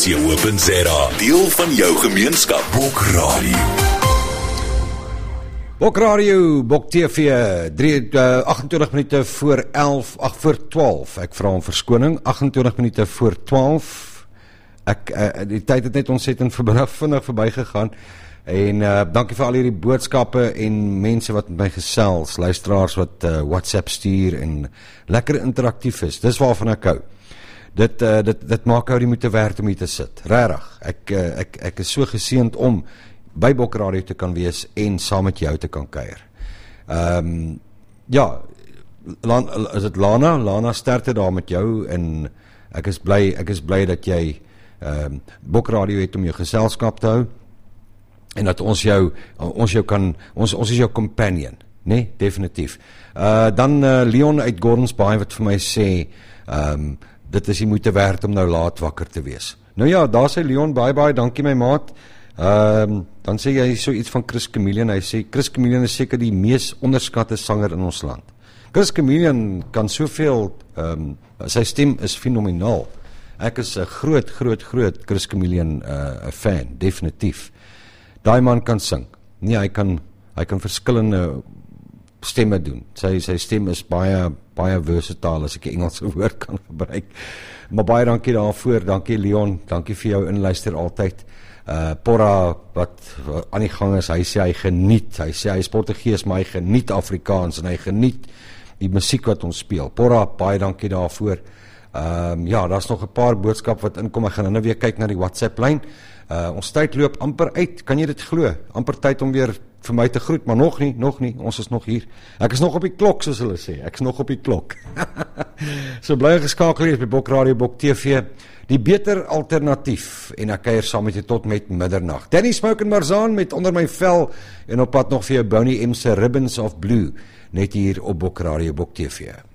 RSG.co.za, deel van jou gemeenskap. Bok Radio. Bok Radio, Bok TV, 28 minute voor 11, voor 12. Ek vra om verskoning, 28 minute voor 12. Die tyd het net ontsettend vinnig verby gegaan. En dankie vir al hierdie boodskappe en mense wat met my gesels, luisteraars wat WhatsApp stuur en lekker interaktief is. Dis waarvan ek hou. Dit maak ou die moeite werd om hier te sit. Regtig. Ek is so geseënd om by Bok Radio te kan wees en saam met jou te kan kuier. Ja, is dit Lana? Lana, sterkte daar met jou en ek is bly dat jy Bok Radio het om jou geselskap te hou. En dat ons is jou companion, nee, definitief. Dan Leon uit Gordons Bay wat vir my sê, dit is die moeite werd om nou laat wakker te wees. Nou ja, daar sê Leon, baie, dankie my maat. Dan sê jy so iets van Chris Chameleon, hy sê, Chris Chameleon is seker die mees onderskatte sanger in ons land. Chris Chameleon kan soveel, sy stem is fenomenaal. Ek is 'n groot Chris Chameleon fan, definitief. Daai man kan sing. Nee, hy kan verskillende stemme doen. Sy stem is baie versatile, as ek 'n Engelse woord kan gebruik. Maar baie dankie daarvoor. Dankie Leon, dankie vir jou inluister altyd. Porra wat aan die gang is, hy sê hy geniet. Hy sê hy is Portugees, maar hy geniet Afrikaans en hy geniet die musiek wat ons speel. Porra, baie dankie daarvoor. Ja, daar's nog 'n paar boodskap wat inkom. Ek gaan nou weer kyk na die WhatsApp lyn. Ons tyd loop amper uit, kan jy dit glo? Amper tyd om weer vir my te groet, maar nog nie, ons is nog hier. Ek is nog op die klok, soos hulle sê, ek is nog op die klok. So bly geskakel hier by Bok Radio, Bok TV, die beter alternatief, en ek kuier saam met jy tot met middernag. Danny Smoke en Marzaan met Onder My Vel, en op pad nog vir jou Bonnie M se Ribbons of Blue, net hier op Bok Radio, Bok TV.